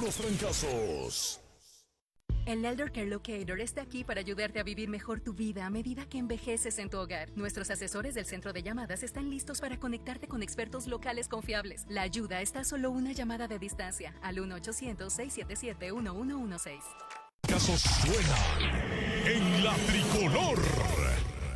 puros trancazos. El Elder Care Locator está aquí para ayudarte a vivir mejor tu vida a medida que envejeces en tu hogar. Nuestros asesores del centro de llamadas están listos para conectarte con expertos locales confiables. La ayuda está a solo una llamada de distancia al 1-800-677-1116. Casos suenan en la tricolor.